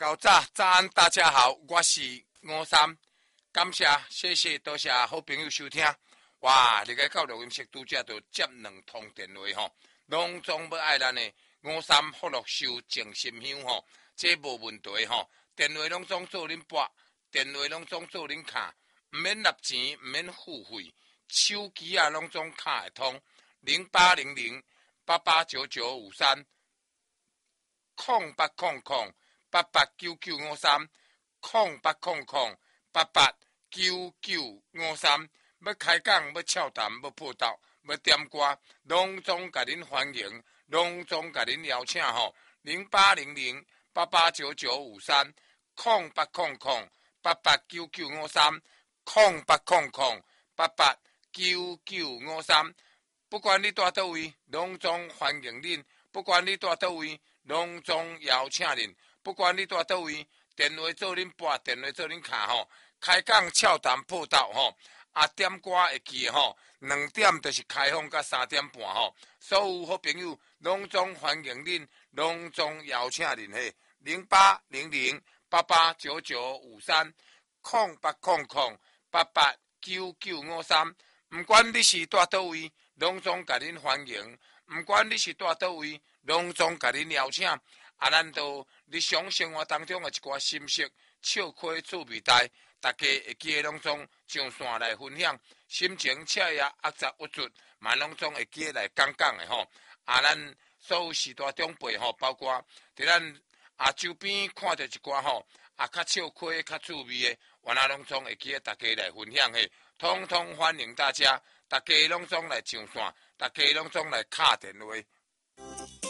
早安，大家好，我是吴三，感谢谢多谢好朋友收听。哇，你个到录音室拄则就接2通电话吼，拢总要爱咱的吴三福禄寿静心香吼，这无问题吼。电话拢总做恁拨，电话拢总做恁卡，毋免纳钱，毋免付费，手机啊拢总卡会通。0800889953 0800889953 0800889953，要开讲，要俏谈，要报道，要点歌，拢总甲恁欢迎，拢总甲恁邀请吼。0800889953 0800889953 0800889953，不管你住倒位，拢总欢迎恁；不管你住倒位，拢总邀请恁；不管你住倒位，电话做恁拨，电话做恁卡吼。开讲俏谈报道吼，点歌会记吼，2点就是开放到3点半吼。所有好朋友拢总欢迎恁，拢总邀请恁嘿。0800889953 0800889953，毋管你是住倒位，拢总甲恁欢迎；毋管你是住倒位，拢总甲恁邀请。咱都日常生活当中的一寡心识、笑话、趣味代，大家会记得拢总上线来分享，心情惬意、压杂无助，嘛拢总会记得来讲的吼。咱所有时代长辈吼，包括伫咱周边看到一寡吼较笑话、较趣味的，原来拢总会记得大家来分享的，通通欢迎大家，大家拢总来上线，大家拢总来敲电话。